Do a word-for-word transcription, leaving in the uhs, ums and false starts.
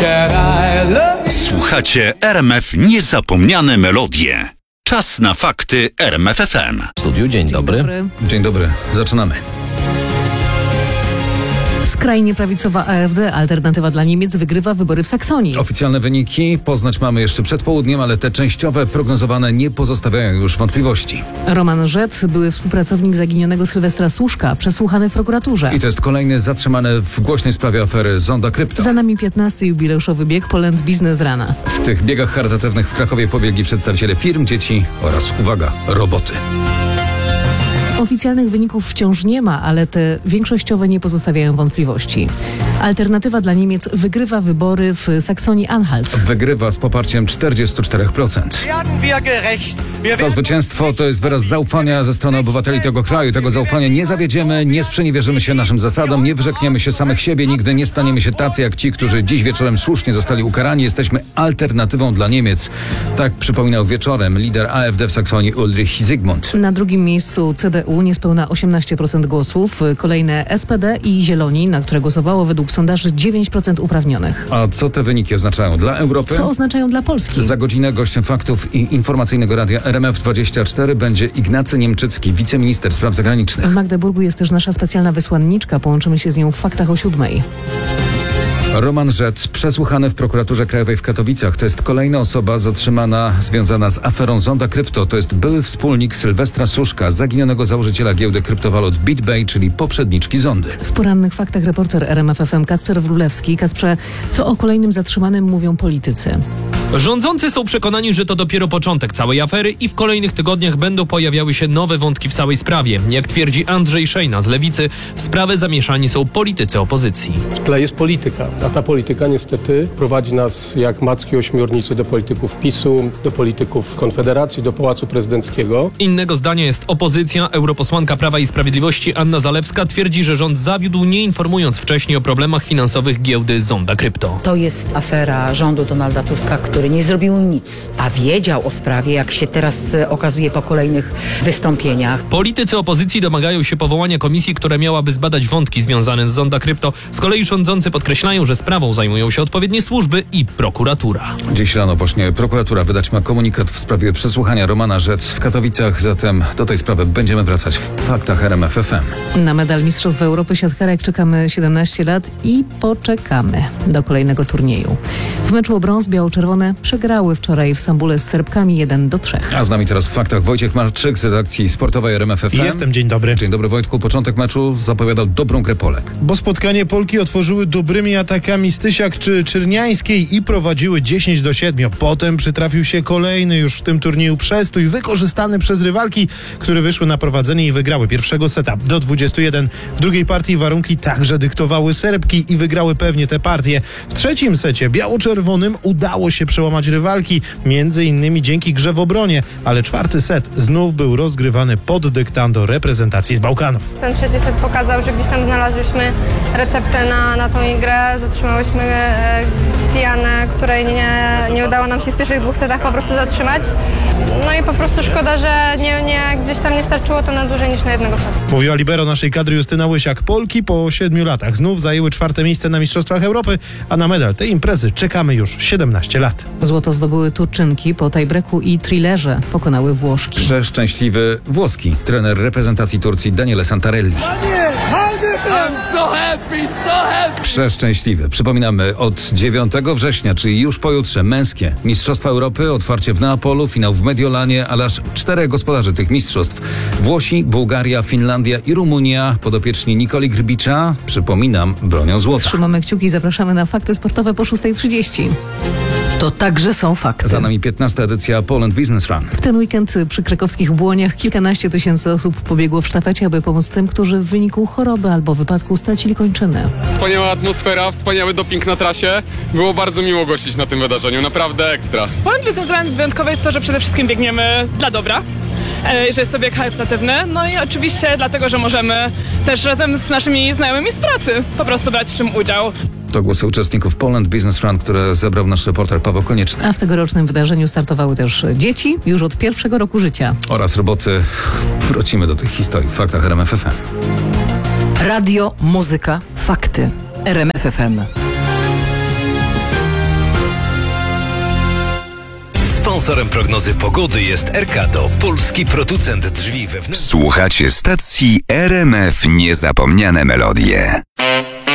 Słuchacie R M F Niezapomniane Melodie. Czas na fakty R M F F M. W studiu, dzień, dzień dobry. dobry. Dzień dobry, zaczynamy. Skrajnie prawicowa A F D, Alternatywa dla Niemiec, wygrywa wybory w Saksonii. Oficjalne wyniki poznać mamy jeszcze przed południem, ale te częściowe, prognozowane nie pozostawiają już wątpliwości. Roman Rzet, były współpracownik zaginionego Sylwestra Suszka, przesłuchany w prokuraturze. I to jest kolejny zatrzymany w głośnej sprawie afery Zonda Krypto. Za nami piętnasty jubileuszowy bieg Poland Business Rana. W tych biegach charytatywnych w Krakowie pobiegli przedstawiciele firm, dzieci oraz, uwaga, roboty. Oficjalnych wyników wciąż nie ma, ale te większościowe nie pozostawiają wątpliwości. Alternatywa dla Niemiec wygrywa wybory w Saksonii-Anhalt. Wygrywa z poparciem czterdzieści cztery procent. To zwycięstwo to jest wyraz zaufania ze strony obywateli tego kraju. Tego zaufania nie zawiedziemy, nie sprzeniewierzymy się naszym zasadom, nie wyrzekniemy się samych siebie, nigdy nie staniemy się tacy jak ci, którzy dziś wieczorem słusznie zostali ukarani. Jesteśmy alternatywą dla Niemiec. Tak przypominał wieczorem lider A F D w Saksonii Ulrich Zygmunt. Na drugim miejscu C D U niespełna osiemnaście procent głosów. Kolejne S P D i Zieloni, na które głosowało według sondaży dziewięć procent uprawnionych. A co te wyniki oznaczają dla Europy? Co oznaczają dla Polski? Za godzinę gościem faktów i informacyjnego radia R M F dwadzieścia cztery będzie Ignacy Niemczycki, wiceminister spraw zagranicznych. W Magdeburgu jest też nasza specjalna wysłanniczka. Połączymy się z nią w faktach o siódmej. Roman Rzet, przesłuchany w prokuraturze krajowej w Katowicach. To jest kolejna osoba zatrzymana, związana z aferą Zonda Krypto. To jest były wspólnik Sylwestra Suszka, zaginionego założyciela giełdy kryptowalut BitBay, czyli poprzedniczki Zondy. W porannych faktach reporter R M F F M Kacper Wrólewski. Kacprze, co o kolejnym zatrzymanym mówią politycy? Rządzący są przekonani, że to dopiero początek całej afery i w kolejnych tygodniach będą pojawiały się nowe wątki w całej sprawie. Jak twierdzi Andrzej Szejna z Lewicy, w sprawę zamieszani są politycy opozycji. W tle jest polityka, a ta polityka niestety prowadzi nas jak macki ośmiornicy do polityków PiSu, do polityków Konfederacji, do Pałacu Prezydenckiego. Innego zdania jest opozycja. Europosłanka Prawa i Sprawiedliwości Anna Zalewska twierdzi, że rząd zawiódł, nie informując wcześniej o problemach finansowych giełdy Zonda Krypto. To jest afera rządu Donalda Tuska, który nie zrobił nic, a wiedział o sprawie, jak się teraz okazuje po kolejnych wystąpieniach. Politycy opozycji domagają się powołania komisji, która miałaby zbadać wątki związane z Zonda Krypto. Z kolei rządzący podkreślają, że sprawą zajmują się odpowiednie służby i prokuratura. Dziś rano właśnie prokuratura wydać ma komunikat w sprawie przesłuchania Romana Rzet w Katowicach, zatem do tej sprawy będziemy wracać w faktach R M F F M. Na medal Mistrzostw Europy siatkarek czekamy siedemnaście lat i poczekamy do kolejnego turnieju. W meczu o brąz biało-czerwone przegrały wczoraj w Stambule z Serbkami jeden do trzech. A z nami teraz w faktach Wojciech Marczyk z redakcji sportowej R M F F M. Jestem, dzień dobry. Dzień dobry Wojtku. Początek meczu zapowiadał dobrą grę Polek. Bo spotkanie Polki otworzyły dobrymi atakami Stysiak czy Czerniańskiej i prowadziły dziesięć do siedmiu. Potem przytrafił się kolejny już w tym turnieju przestój, wykorzystany przez rywalki, które wyszły na prowadzenie i wygrały pierwszego seta do dwudziestu jeden. W drugiej partii warunki także dyktowały Serbki i wygrały pewnie tę partię. W trzecim secie biało-czerwonym udało się przełamać rywalki, między innymi dzięki grze w obronie, ale czwarty set znów był rozgrywany pod dyktando reprezentacji z Bałkanów. Ten trzeci set pokazał, że gdzieś tam znalazłyśmy receptę na, na tą grę, zatrzymałyśmy e, Tianę, której nie, nie udało nam się w pierwszych dwóch setach po prostu zatrzymać. No i po prostu szkoda, że nie, nie, gdzieś tam nie starczyło to na dłużej niż na jednego setu. Mówiła libero naszej kadry Justyna Łysiak. Polki po siedmiu latach znów zajęły czwarte miejsce na Mistrzostwach Europy, a na medal tej imprezy czekamy już siedemnaście lat. Złoto zdobyły Turczynki, po tiebreaku i thrillerze pokonały Włoszki. Przeszczęśliwy włoski trener reprezentacji Turcji Daniele Santarelli. Przeszczęśliwy. Przypominamy, od dziewiątego września, czyli już pojutrze, męskie Mistrzostwa Europy, otwarcie w Neapolu, finał w Mediolanie, ale aż czterech gospodarzy tych mistrzostw. Włosi, Bułgaria, Finlandia i Rumunia. Podopieczni Nikoli Grbicza, przypominam, bronią złota. Trzymamy kciuki i zapraszamy na fakty sportowe po szóstej trzydzieści. To także są fakty. Za nami piętnasta edycja Poland Business Run. W ten weekend przy krakowskich Błoniach kilkanaście tysięcy osób pobiegło w sztafecie, aby pomóc tym, którzy w wyniku choroby albo wypadku stracili kończyny. Wspaniała atmosfera, wspaniały doping na trasie. Było bardzo miło gościć na tym wydarzeniu, naprawdę ekstra. Poland Business Run wyjątkowe jest to, że przede wszystkim biegniemy dla dobra, że jest to bieg charytatywny, no i oczywiście dlatego, że możemy też razem z naszymi znajomymi z pracy po prostu brać w tym udział. To głosy uczestników Poland Business Run, które zebrał nasz reporter Paweł Konieczny. A w tegorocznym wydarzeniu startowały też dzieci już od pierwszego roku życia. Oraz roboty. Wrócimy do tych historii w faktach R M F F M. Radio, muzyka, fakty. R M F F M. Sponsorem prognozy pogody jest Erkado, polski producent drzwi wewnętrznych. Słuchacie stacji R M F Niezapomniane Melodie.